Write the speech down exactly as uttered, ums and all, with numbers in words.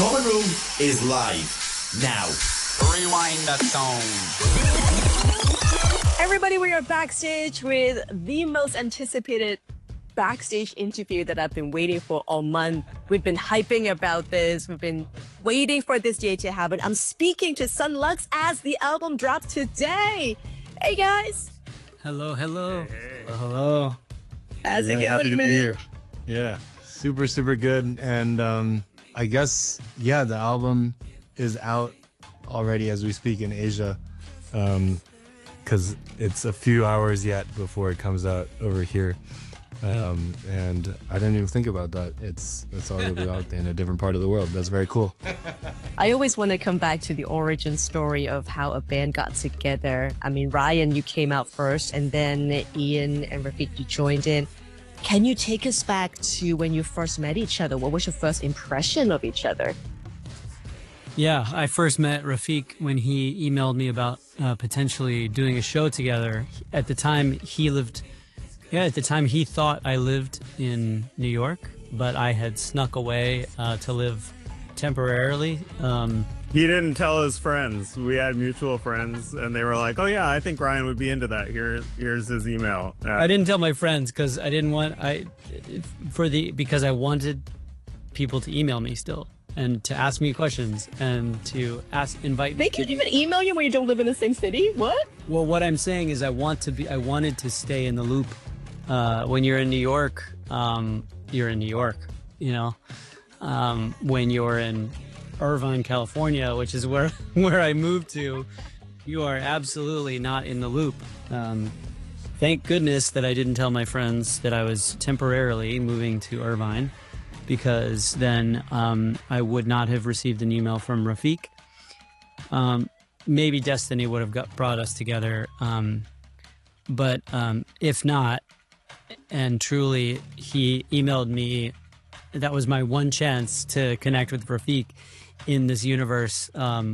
Common Room is live now. Rewind the song. Everybody, we are backstage with the most anticipated backstage interview that I've been waiting for all month. We've been hyping about this. We've been waiting for this day to happen. I'm speaking to Sun Lux as the album drops today. Hey, guys. Hello, hello. Hey. Well, hello. How's it Really going, happy to man? be here. Yeah, super, super good. And um, I guess, yeah, the album is out already as we speak in Asia. Um, because it's a few hours yet before it comes out over here. Um, and I didn't even think about that. It's it's already out in a different part of the world. That's very cool. I always want to come back to the origin story of how a band got together. I mean, Ryan, you came out first, and then Ian and Rafiq, you joined in. Can you take us back to when you first met each other? What was your first impression of each other? Yeah, I first met Rafiq when he emailed me about uh, potentially doing a show together. At the time, he lived, yeah, at the time he thought I lived in New York, but I had snuck away uh, to live temporarily. Um, He didn't tell his friends. We had mutual friends, and they were like, "Oh yeah, I think Ryan would be into that. Here, here's his email." Uh, I didn't tell my friends because I didn't want I for the because I wanted people to email me still and to ask me questions and to ask invite They me. can even email you when you don't live in the same city? What? Well, what I'm saying is I want to be I wanted to stay in the loop. Uh, when you're in New York, um, you're in New York, you know. Um, when you're in Irvine, California, which is where where I moved to, you are absolutely not in the loop. Um, thank goodness that I didn't tell my friends that I was temporarily moving to Irvine, because then um, I would not have received an email from Rafiq. Um, maybe destiny would have got, brought us together, um, but um, if not, and truly he emailed me, that was my one chance to connect with Rafiq in this universe. Um,